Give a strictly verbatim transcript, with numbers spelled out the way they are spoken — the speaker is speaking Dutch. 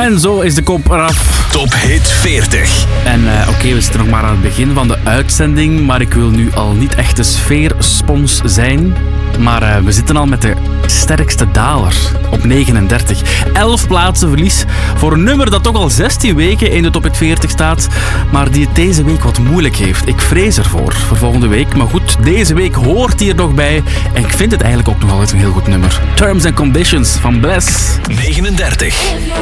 En zo is de kop eraf. Top Hit veertig. En uh, oké, okay, we zitten nog maar aan het begin van de uitzending, maar ik wil nu al niet echt de sfeerspons zijn. Maar uh, we zitten al met de sterkste daler op negenendertig. elf plaatsen verlies voor een nummer dat toch al zestien weken in de Top Hit veertig staat, maar die het deze week wat moeilijk heeft. Ik vrees ervoor, voor volgende week. Maar goed, deze week hoort hij er nog bij. En ik vind het eigenlijk ook nog altijd een heel goed nummer. Terms and Conditions van Bless. negenendertig.